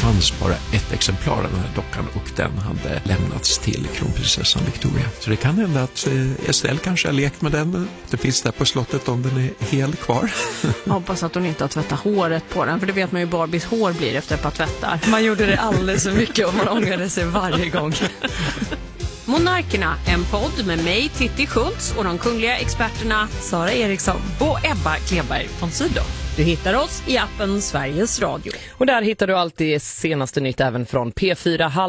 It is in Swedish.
fanns bara ett exemplar av den här dockan och den hade lämnats till kronprinsessan Victoria. Så det kan hända att Estelle kanske har lekt med den. Det finns där på slottet om den är helt kvar. Jag hoppas att hon inte har tvättat håret på den, för det vet man ju Barbies hår blir efter ett par tvättar. Man gjorde det alldeles för mycket och man ångrade sig varje gång. Monarkerna, en podd med mig, Titti Schultz, och de kungliga experterna Sara Eriksson och Ebba Kleberg von Sydow. Du hittar oss i appen Sveriges Radio. Och där hittar du alltid senaste nytt även från P4.